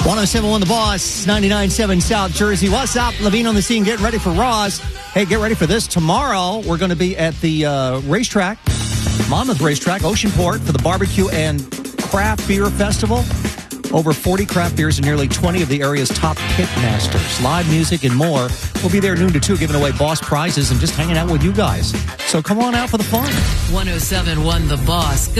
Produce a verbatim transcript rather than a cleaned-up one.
one oh seven point one The Boss, ninety-nine point seven South Jersey. What's up? Levine on the scene, getting ready for Ross. Hey, get ready for this. Tomorrow, we're going to be at the uh, racetrack, Monmouth Racetrack, Oceanport, for the Barbecue and Craft Beer Festival. Over forty craft beers and nearly twenty of the area's top pit masters. Live music and more. We'll be there noon to two, giving away Boss prizes and just hanging out with you guys. So come on out for the fun. one oh seven point one The Boss.